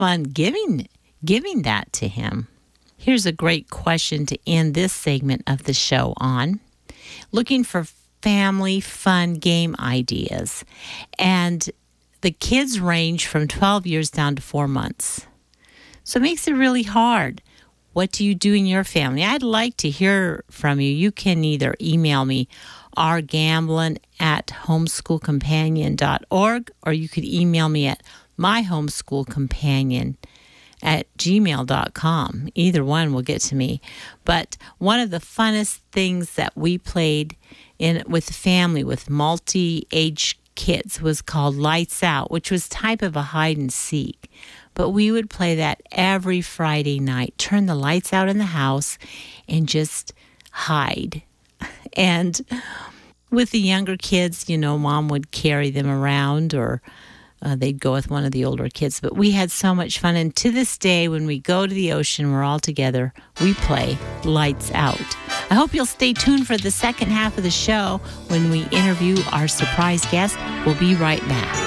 fun giving that to him. Here's a great question to end this segment of the show on. Looking for family fun game ideas. And the kids range from 12 years down to 4 months. So it makes it really hard. What do you do in your family? I'd like to hear from you. You can either email me, rgamblin@homeschoolcompanion.org, or you could email me at myhomeschoolcompanion@gmail.com. Either one will get to me. But one of the funnest things that we played with the family, with multi-age kids, was called Lights Out, which was type of a hide and seek. But we would play that every Friday night, turn the lights out in the house and just hide. And with the younger kids, Mom would carry them around, or they'd go with one of the older kids. But we had so much fun. And to this day, when we go to the ocean, we're all together, we play Lights Out. I hope you'll stay tuned for the second half of the show when we interview our surprise guest. We'll be right back.